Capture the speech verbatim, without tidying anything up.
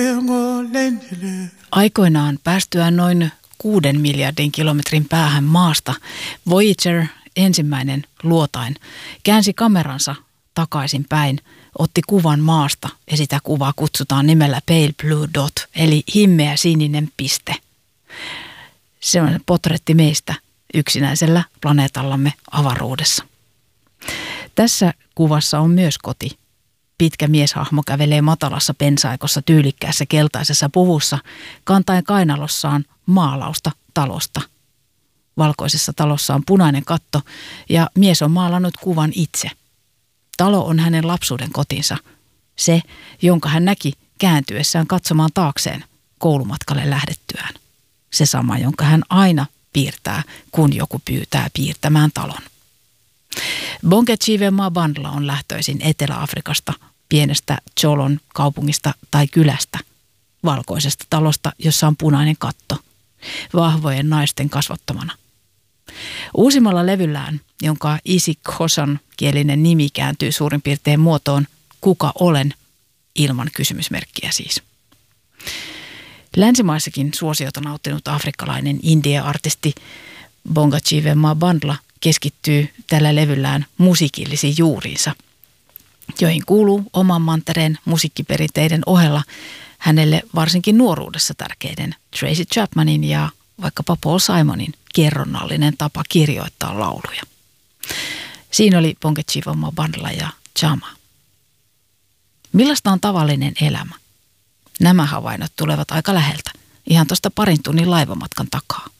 Aikoinaan päästyään noin kuuden miljardin kilometrin päähän maasta, Voyager, ensimmäinen luotain, käänsi kameransa takaisin päin, otti kuvan maasta ja sitä kuvaa kutsutaan nimellä Pale Blue Dot, eli himmeä sininen piste. Se on portretti meistä yksinäisellä planeetallamme avaruudessa. Tässä kuvassa on myös koti. Pitkä mieshahmo kävelee matalassa pensaikossa tyylikkäässä keltaisessa puvussa, kantaen kainalossaan maalausta talosta. Valkoisessa talossa on punainen katto ja mies on maalannut kuvan itse. Talo on hänen lapsuuden kotinsa, se, jonka hän näki kääntyessään katsomaan taakseen koulumatkalle lähdettyään. Se sama, jonka hän aina piirtää, kun joku pyytää piirtämään talon. Bonge Bandla on lähtöisin Etelä-Afrikasta, pienestä Cholon kaupungista tai kylästä, valkoisesta talosta, jossa on punainen katto, vahvojen naisten kasvottomana. Uusimmalla levyllään, jonka Isi Khosan kielinen nimi kääntyy suurin piirtein muotoon Kuka olen, ilman kysymysmerkkiä siis. Länsimaissakin suosiota nauttinut afrikkalainen India-artisti Bonga Bandla keskittyy tällä levyllään musiikillisiin juuriinsa, joihin kuuluu oman mantereen musiikkiperinteiden ohella hänelle varsinkin nuoruudessa tärkeiden Tracy Chapmanin ja vaikkapa Paul Simonin kerronnallinen tapa kirjoittaa lauluja. Siinä oli Bonge Bandla ja Chama. Millaista on tavallinen elämä? Nämä havainnot tulevat aika läheltä, ihan tuosta parin tunnin laivamatkan takaa.